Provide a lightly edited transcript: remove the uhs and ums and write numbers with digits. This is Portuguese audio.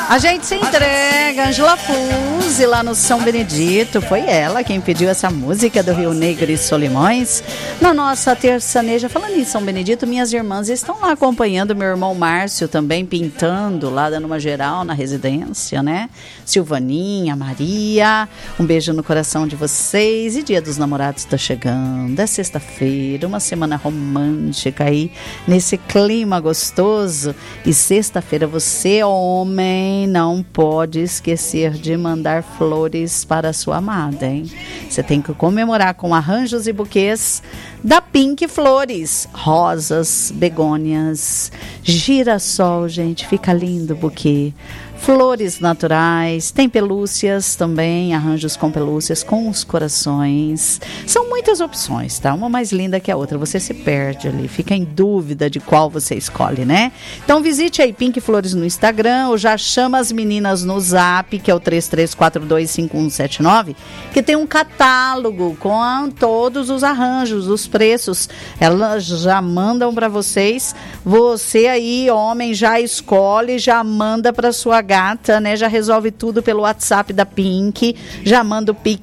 A gente se entrega, Angela Fuse, lá no São Benedito. Foi ela quem pediu essa música do Rio Negro e Solimões. Na nossa terçaneja, falando em São Benedito, minhas irmãs estão lá acompanhando meu irmão Márcio também, pintando lá, dando uma geral na residência, né? Silvaninha, Maria, um beijo no coração de vocês. E Dia dos Namorados está chegando, é sexta-feira, uma semana romântica aí, nesse clima gostoso. E sexta-feira você, homem, não pode esquecer de mandar flores para a sua amada, hein? Você tem que comemorar com arranjos e buquês da Pink Flores. Rosas, begônias, girassol, gente, fica lindo o buquê. Flores naturais, tem pelúcias também, arranjos com pelúcias, com os corações. São muitas opções, tá? Uma mais linda que a outra, você se perde ali, fica em dúvida de qual você escolhe, né? Então visite aí Pink Flores no Instagram ou já chama as meninas no Zap, que é o 33425179, que tem um catálogo com todos os arranjos, os preços. Elas já mandam para vocês. Você aí, homem, já escolhe, já manda para sua gata, né? Já resolve tudo pelo WhatsApp da Pink, já manda o Pix